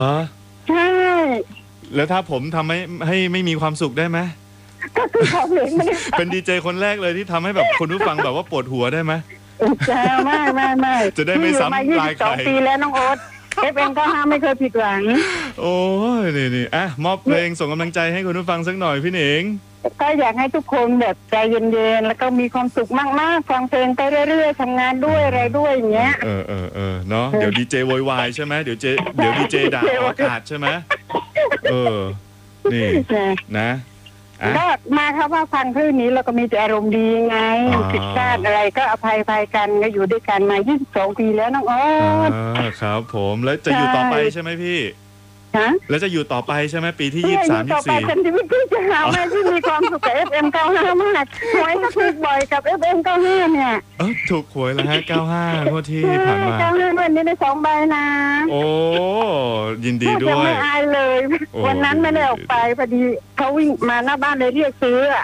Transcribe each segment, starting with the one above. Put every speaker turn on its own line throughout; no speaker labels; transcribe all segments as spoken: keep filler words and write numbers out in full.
อ๋อ
ใช่
แล้วถ้าผมทำให้ให้ไม่มีความสุขได้ไหม
ก็คือของเหลงไม่ได้
เป็นดีเจคนแรกเลยที่ทำให้แบบคนผู้ฟังแบบว่าปวดหัวได้ไหม
จะไม่ไม่ไม่
จะได้ไม่ซ้ำลายใคร
ปีแล้วน้องโอ๊ตเอฟเอ็มก็ห้าไม่เคยผิดหวัง
โอ้ยนี่นี่อ่ะมอบเพลงส่งกำลังใจให้คุณผู้ฟังสักหน่อยพี่หนิง
ก็อยากให้ทุกคนแบบใจเย็นๆแล้วก็มีความสุขมากๆฟังเพลงไปเรื่อยๆทำงานด้วยอะไรด้วยอย่างเงี้ย
เออเออเออเนาะเดี๋ยวดีเจโวยวายใช่ไหมเดี๋ยวเจเดี๋ยวดีเจด่าอากาศใช่ไหมเออนี่นะ
ก็มาครับว่าฟังคลื่นนี้เราก็มีแต่อารมณ์ดีไงผิดพลาดอะไรก็อภัยภัยกันก็อยู่ด้วยกันมายี่สิบสองปีแล้วน้องโอ๊ต
ครับผมแล้วจะอยู่ต่อไปใช่ไหมพี่แล้วจะอยู่ต่อไปใช่ไหมปีที่ยี่สิบสามยี่สิบสี่
ต่อไปเป็นชีวิตที่จะหาแม่ที่มีความสุขกับ เอฟ เอ็ม เก้าสิบห้ามากหวยก็ถูกบ่อยกับ เอฟ เอ็ม เก้าสิบห้าเนี่ย
เออถูกหวยแล้วฮะเก้าสิบห้างวดที่ผ่านมา
เก้าสิบห้าวันนี้ได้สองใบนะ
โอ้ยินดีด้วย
ไม่อายเลยวันนั้นไม่ได้ออกไปพอดีเขาวิ่งมาหน้าบ้านเลยเรียกซื้ออ่ะ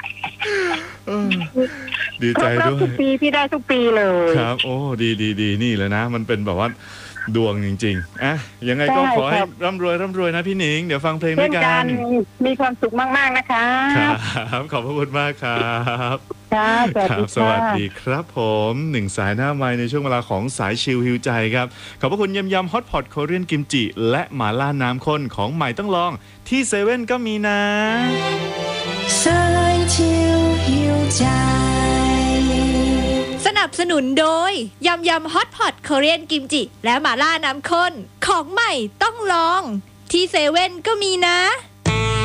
ดีใจด้วย
ทุกปีพี่ได้ทุกปีเลย
ครับโอ้ดีดีดีนี่เลยนะมันเป็นแบบว่าดวงจริงๆอ่ะยังไงก็ขอให้ร่ำรวยร่ำรวยนะพี่หนิงเดี๋ยวฟังเพลงด้วยกัน
มีความสุขมากๆนะคะ
ครับขอบพระคุณมากครับ
ครับ
สวัสดีครับผมหนึ่งสายหน้าไมค์ในช่วงเวลาของสายชิลฮิวใจครับขอบพระคุณยำยำฮอตพอตโคเรียนกิมจิและหม่าล่าน้ำข้นของใหม่ต้องลองที่เซเว่นก็มีนะ
สายชิลฮิวใจสนับสนุนโดยยำยำฮอตพอตโคเรียนกิมจิและหม่าล่าน้ำข้นของใหม่ต้องลองที่เซเว่นก็มีนะ